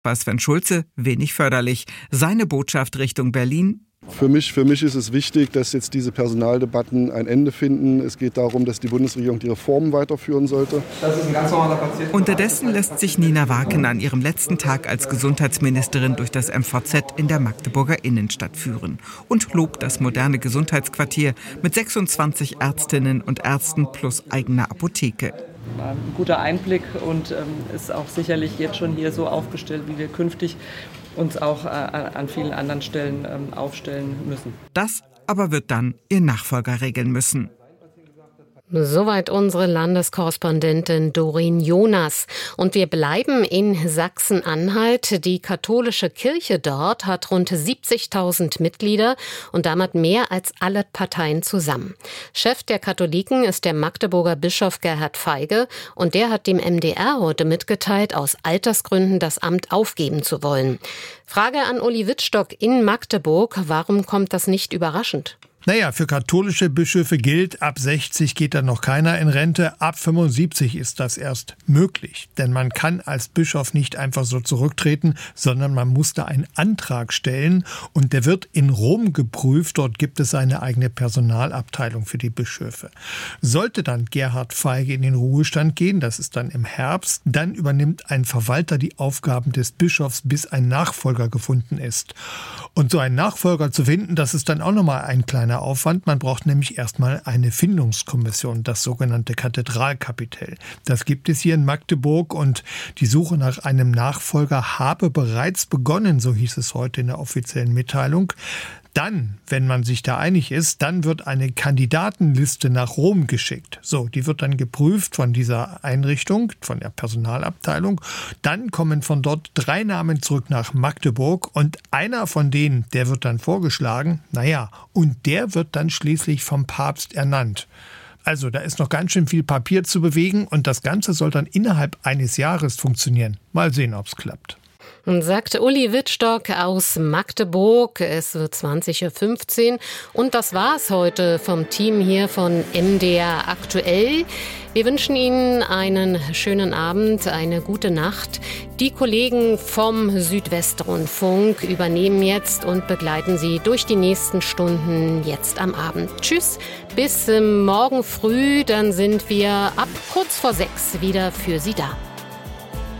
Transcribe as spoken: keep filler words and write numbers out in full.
War Sven Schulze wenig förderlich. Seine Botschaft Richtung Berlin: Für mich, für mich ist es wichtig, dass jetzt diese Personaldebatten ein Ende finden. Es geht darum, dass die Bundesregierung die Reformen weiterführen sollte. Das ist ein ganz normaler Patient. Unterdessen lässt sich Nina Waken an ihrem letzten Tag als Gesundheitsministerin durch das M V Z in der Magdeburger Innenstadt führen und lobt das moderne Gesundheitsquartier mit sechsundzwanzig Ärztinnen und Ärzten plus eigener Apotheke. War ein guter Einblick und ähm, ist auch sicherlich jetzt schon hier so aufgestellt, wie wir künftig uns auch äh, an vielen anderen Stellen ähm, aufstellen müssen. Das aber wird dann ihr Nachfolger regeln müssen. Soweit unsere Landeskorrespondentin Doreen Jonas. Und wir bleiben in Sachsen-Anhalt. Die katholische Kirche dort hat rund siebzigtausend Mitglieder und damit mehr als alle Parteien zusammen. Chef der Katholiken ist der Magdeburger Bischof Gerhard Feige und der hat dem M D R heute mitgeteilt, aus Altersgründen das Amt aufgeben zu wollen. Frage an Uli Wittstock in Magdeburg: Warum kommt das nicht überraschend? Naja, für katholische Bischöfe gilt, ab sechzig geht dann noch keiner in Rente, ab fünfundsiebzig ist das erst möglich. Denn man kann als Bischof nicht einfach so zurücktreten, sondern man muss da einen Antrag stellen und der wird in Rom geprüft. Dort gibt es eine eigene Personalabteilung für die Bischöfe. Sollte dann Gerhard Feige in den Ruhestand gehen, das ist dann im Herbst, dann übernimmt ein Verwalter die Aufgaben des Bischofs, bis ein Nachfolger gefunden ist. Und so einen Nachfolger zu finden, das ist dann auch nochmal ein kleiner Aufwand. Man braucht nämlich erstmal eine Findungskommission, das sogenannte Kathedralkapitel. Das gibt es hier in Magdeburg und die Suche nach einem Nachfolger habe bereits begonnen, so hieß es heute in der offiziellen Mitteilung. Dann, wenn man sich da einig ist, dann wird eine Kandidatenliste nach Rom geschickt. So, die wird dann geprüft von dieser Einrichtung, von der Personalabteilung. Dann kommen von dort drei Namen zurück nach Magdeburg und einer von denen, der wird dann vorgeschlagen. Naja, und der wird dann schließlich vom Papst ernannt. Also, da ist noch ganz schön viel Papier zu bewegen und das Ganze soll dann innerhalb eines Jahres funktionieren. Mal sehen, ob es klappt. Sagt Uli Wittstock aus Magdeburg. Es wird zwanzig Uhr fünfzehn und das war's heute vom Team hier von M D R Aktuell. Wir wünschen Ihnen einen schönen Abend, eine gute Nacht. Die Kollegen vom Südwestrundfunk übernehmen jetzt und begleiten Sie durch die nächsten Stunden jetzt am Abend. Tschüss, bis morgen früh, dann sind wir ab kurz vor sechs wieder für Sie da.